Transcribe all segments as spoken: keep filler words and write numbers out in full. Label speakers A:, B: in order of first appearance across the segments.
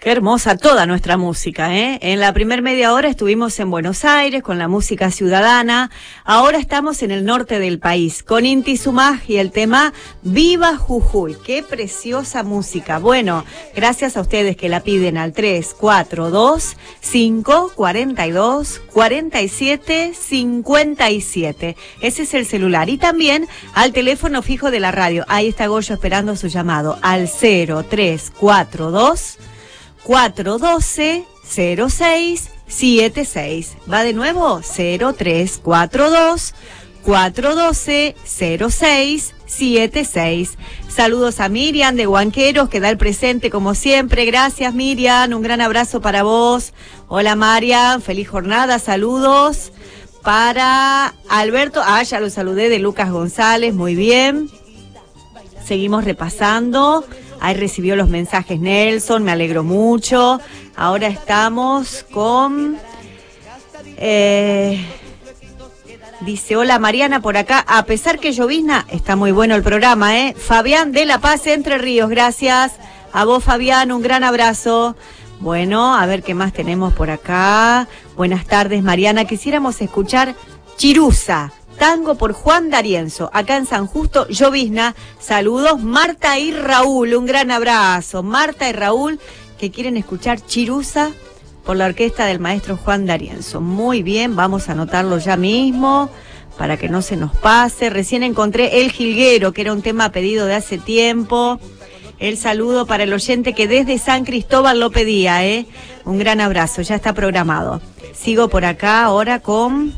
A: Qué hermosa toda nuestra música, ¿eh? En la primer media hora estuvimos en Buenos Aires con la música ciudadana. Ahora estamos en el norte del país con Inti Sumaj y el tema Viva Jujuy. Qué preciosa música. Bueno, gracias a ustedes que la piden al tres cuatro dos, cinco cuatro dos, cuatro siete cinco siete. Ese es el celular. Y también al teléfono fijo de la radio. Ahí está Goyo esperando su llamado al cero tres cuatro dos, cuatro uno dos, cero seis siete seis. Va de nuevo, cero tres cuatro dos, cuatro uno dos, cero seis siete seis. Saludos a Miriam de Huanqueros, que da el presente como siempre. Gracias, Miriam, un gran abrazo para vos. Hola, Marian, feliz jornada, saludos. Para Alberto, ah, ya lo saludé, de Lucas González, muy bien. Seguimos repasando. Ahí recibió los mensajes Nelson, me alegro mucho. Ahora estamos con... Eh, dice, hola Mariana, por acá. A pesar que llovizna, está muy bueno el programa, ¿eh? Fabián de La Paz, Entre Ríos, gracias. A vos, Fabián, un gran abrazo. Bueno, a ver qué más tenemos por acá. Buenas tardes, Mariana. Quisiéramos escuchar Chirusa, tango por Juan D'Arienzo, acá en San Justo, llovizna. Saludos, Marta y Raúl, un gran abrazo. Marta y Raúl, que quieren escuchar Chirusa por la orquesta del maestro Juan D'Arienzo. Muy bien, vamos a anotarlo ya mismo, para que no se nos pase. Recién encontré El Jilguero, que era un tema pedido de hace tiempo. El saludo para el oyente que desde San Cristóbal lo pedía, ¿eh? Un gran abrazo, ya está programado. Sigo por acá ahora con...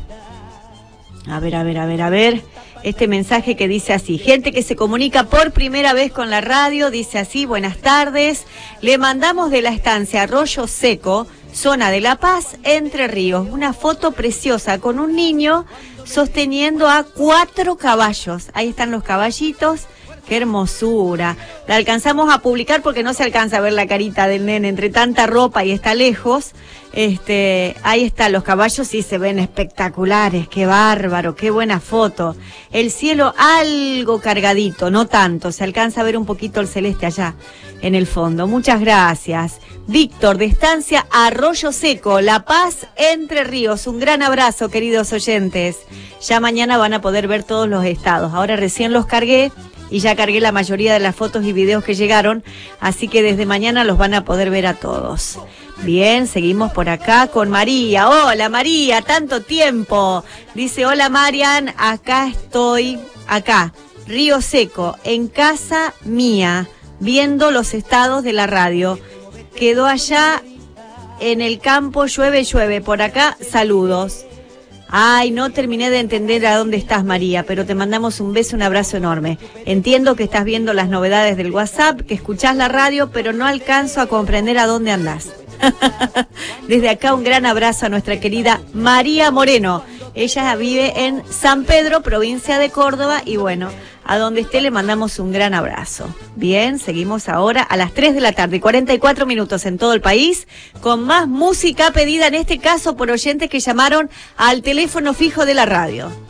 A: A ver, a ver, a ver, a ver, este mensaje que dice así, gente que se comunica por primera vez con la radio, dice así, buenas tardes, le mandamos de la estancia Arroyo Seco, zona de La Paz, Entre Ríos, una foto preciosa con un niño sosteniendo a cuatro caballos, ahí están los caballitos. ¡Qué hermosura! La alcanzamos a publicar porque no se alcanza a ver la carita del nene entre tanta ropa y está lejos. Este, ahí están los caballos, sí se ven espectaculares. ¡Qué bárbaro! ¡Qué buena foto! El cielo algo cargadito, no tanto. Se alcanza a ver un poquito el celeste allá en el fondo. Muchas gracias. Víctor, de Estancia Arroyo Seco, La Paz, Entre Ríos. Un gran abrazo, queridos oyentes. Ya mañana van a poder ver todos los estados. Ahora recién los cargué. Y ya cargué la mayoría de las fotos y videos que llegaron, así que desde mañana los van a poder ver a todos. Bien, seguimos por acá con María. Hola María, tanto tiempo. Dice, hola Marian, acá estoy, acá, Río Seco, en casa mía, viendo los estados de la radio. Quedó allá en el campo, llueve, llueve. Por acá, saludos. Ay, no terminé de entender a dónde estás, María, pero te mandamos un beso, un abrazo enorme. Entiendo que estás viendo las novedades del WhatsApp, que escuchás la radio, pero no alcanzo a comprender a dónde andás. Desde acá un gran abrazo a nuestra querida María Moreno. Ella vive en San Pedro, provincia de Córdoba, y bueno, a donde esté le mandamos un gran abrazo. Bien, seguimos ahora a las tres de la tarde, cuarenta y cuatro minutos en todo el país, con más música pedida, en este caso por oyentes que llamaron al teléfono fijo de la radio.